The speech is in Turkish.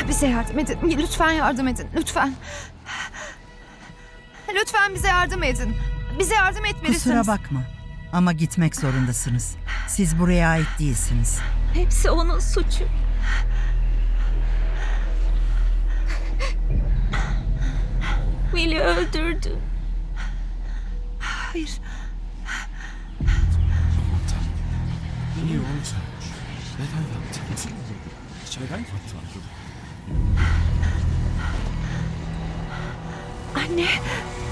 Bize yardım edin. Lütfen yardım edin. Lütfen. Lütfen bize yardım edin. Bize yardım etmelisiniz. Kusura bakma ama gitmek zorundasınız. Siz buraya ait değilsiniz. Hepsi onun suçu. Will'i öldürdü. Hayır. İyi olacak. Neden yaptın? Neden yaptın? Anne.